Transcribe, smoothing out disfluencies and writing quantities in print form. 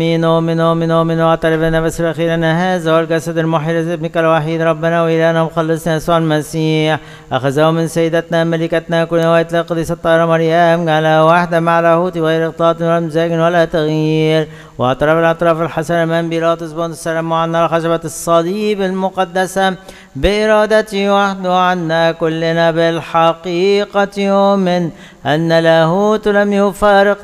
من واعترف بنفس أخيرا هذا والجسد المحيي لابنك الوحيد ربنا وإلهنا ومخلصنا يسوع المسيح أخذه من سيدتنا ملكتنا كل نواية القديسة الطاهرة مريم جعلها واحدة مع لاهوت غير اختلاط ولا مزاج ولا تغيير واعترف الاعتراف الحسن من بيلاطس بن السلام عنا خشبة الصليب المقدسة بإرادته وحده عنا كلنا بالحقيقة يؤمن أن لاهوت لم يفارق